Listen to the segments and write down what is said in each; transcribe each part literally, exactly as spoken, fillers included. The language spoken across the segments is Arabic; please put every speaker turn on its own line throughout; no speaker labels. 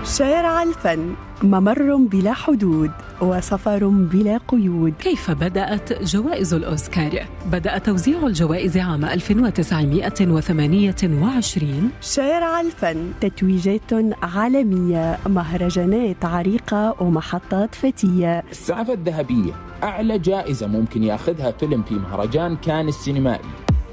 شارع الفن، ممر بلا حدود وسفر بلا قيود.
كيف بدأت جوائز الأوسكار؟ بدأ توزيع الجوائز عام ألف وتسعمائة وثمانية وعشرين.
شارع الفن، تتويجات عالمية، مهرجانات عريقة ومحطات فتية.
السعفة الذهبية، أعلى جائزة ممكن يأخذها فيلم في مهرجان كان السينمائي.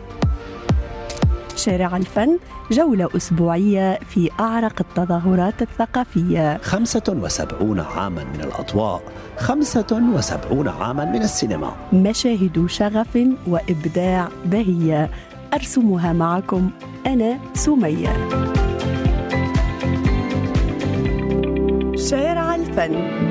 شارع الفن، جولة أسبوعية في أعرق التظاهرات الثقافية.
خمسة وسبعون عاما من الأضواء، خمسة وسبعون عاما من السينما.
مشاهد شغف وإبداع بهية، أرسمها معكم أنا سمية. شارع الفن.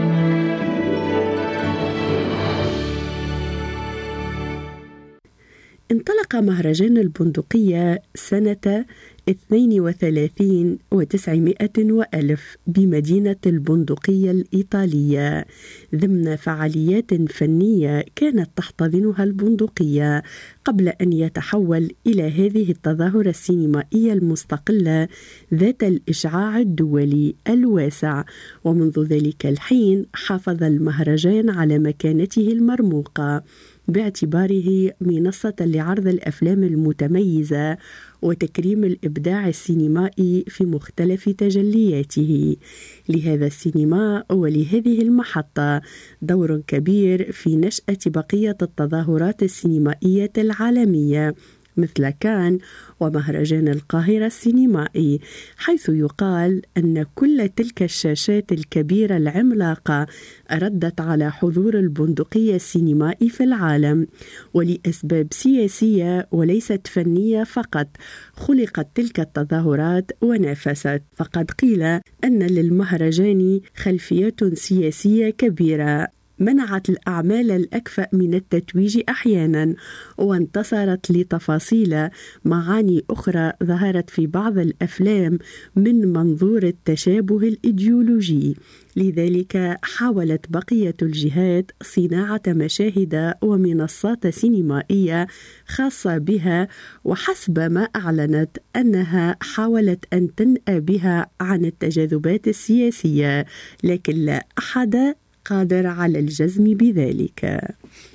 انطلق مهرجان البندقية سنة اثنين وثلاثين وتسعمائة وألف بمدينة البندقية الإيطالية ضمن فعاليات فنية كانت تحتضنها البندقية قبل أن يتحول إلى هذه التظاهرة السينمائية المستقلة ذات الإشعاع الدولي الواسع. ومنذ ذلك الحين حافظ المهرجان على مكانته المرموقة باعتباره منصة لعرض الأفلام المتميزة وتكريم الإبداع السينمائي في مختلف تجلياته. لهذا السينما ولهذه المحطة دور كبير في نشأة بقية التظاهرات السينمائية العالمية مثل كان ومهرجان القاهرة السينمائي، حيث يقال أن كل تلك الشاشات الكبيرة العملاقة ردت على حضور البندقية السينمائي في العالم. ولأسباب سياسية وليست فنية فقط خلقت تلك التظاهرات ونافست. فقد قيل أن للمهرجان خلفية سياسية كبيرة منعت الأعمال الأكفأ من التتويج أحيانا، وانتصرت لتفاصيل معاني أخرى ظهرت في بعض الأفلام من منظور التشابه الإيديولوجي. لذلك حاولت بقية الجهات صناعة مشاهد ومنصات سينمائية خاصة بها، وحسب ما أعلنت أنها حاولت أن تنأى بها عن التجاذبات السياسية، لكن لا أحد قادر على الجزم بذلك.